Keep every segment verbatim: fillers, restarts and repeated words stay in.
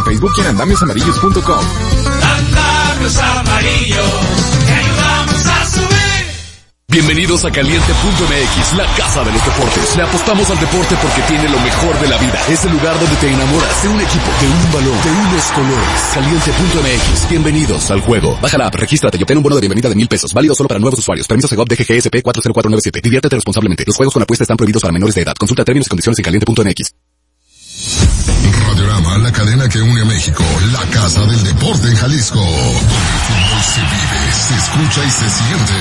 en Facebook y en andamios amarillos punto com. Andamios Amarillos, te ayudamos a subir. Bienvenidos a Caliente punto M X, la casa de los deportes. Le apostamos al deporte porque tiene lo mejor de la vida. Es el lugar donde te enamoras de un equipo, de un balón, de unos colores. Caliente punto M X, bienvenidos al juego. Baja la app, regístrate y obtén un bono de bienvenida de mil pesos. Válido solo para nuevos usuarios. Permiso Segov D G G S P cuatro cero cuatro nueve siete. Diviértete responsablemente. Los juegos con apuesta están prohibidos para menores de edad. Consulta términos y condiciones en caliente punto M X. Radiorama, la cadena que une a México, la casa del deporte en Jalisco, donde el fútbol se vive, se escucha y se siente.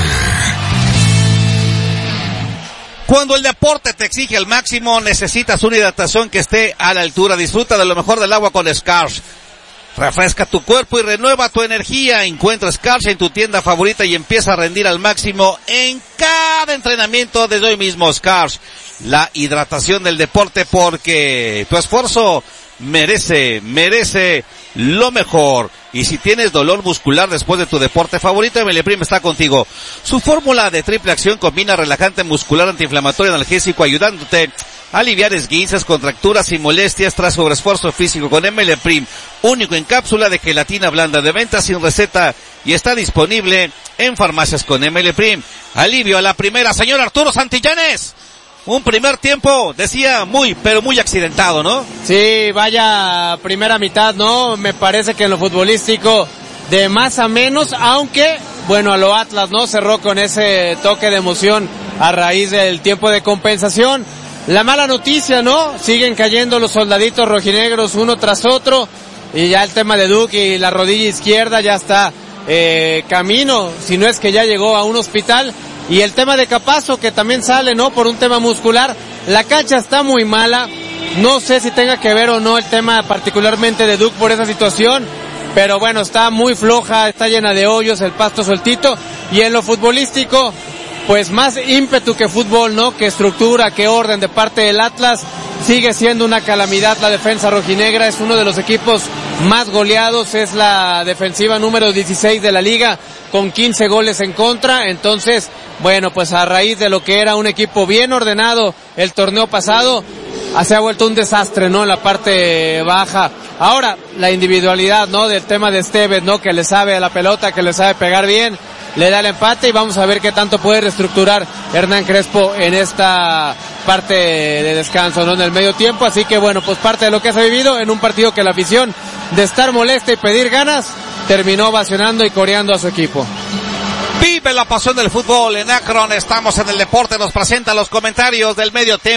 Cuando el deporte te exige el máximo, necesitas una hidratación que esté a la altura. Disfruta de lo mejor del agua con Skarsh. Refresca tu cuerpo y renueva tu energía. Encuentra Skarsh en tu tienda favorita y empieza a rendir al máximo en cada entrenamiento desde hoy mismo. Skarsh, la hidratación del deporte, porque tu esfuerzo merece, merece lo mejor. Y si tienes dolor muscular después de tu deporte favorito, M L Prim está contigo. Su fórmula de triple acción combina relajante muscular, antiinflamatorio, analgésico, ayudándote a aliviar esguinces, contracturas y molestias tras sobreesfuerzo físico con M L Prim, único en cápsula de gelatina blanda, de venta sin receta y está disponible en farmacias con M L Prim. Alivio a la primera, señor Arturo Santillanes. Un primer tiempo, decía, muy, pero muy accidentado, ¿no? Sí, vaya primera mitad, ¿no? Me parece que en lo futbolístico de más a menos, aunque, bueno, a lo Atlas, ¿no? Cerró con ese toque de emoción a raíz del tiempo de compensación. La mala noticia, ¿no? Siguen cayendo los soldaditos rojinegros uno tras otro, y ya el tema de Duke y la rodilla izquierda ya está eh, camino, si no es que ya llegó a un hospital. Y el tema de Capazo, que también sale, ¿no? Por un tema muscular. La cancha está muy mala. No sé si tenga que ver o no el tema particularmente de Duke por esa situación. Pero bueno, está muy floja, está llena de hoyos, el pasto sueltito. Y en lo futbolístico, pues más ímpetu que fútbol, ¿no? Que estructura, que orden de parte del Atlas. Sigue siendo una calamidad la defensa rojinegra. Es uno de los equipos más goleados. Es la defensiva número dieciséis de la liga, con quince goles en contra. Entonces, bueno, pues a raíz de lo que era un equipo bien ordenado el torneo pasado, se ha vuelto un desastre, ¿no? En la parte baja. Ahora, la individualidad, ¿no? Del tema de Esteves, ¿no? Que le sabe a la pelota, que le sabe pegar bien, le da el empate y vamos a ver qué tanto puede reestructurar Hernán Crespo en esta parte de descanso, ¿no? En el medio tiempo. Así que bueno, pues parte de lo que se ha vivido en un partido que la afición, de estar molesta y pedir ganas, terminó ovacionando y coreando a su equipo. Vive la pasión del fútbol en Akron. Estamos en el deporte. Nos presenta los comentarios del medio tiempo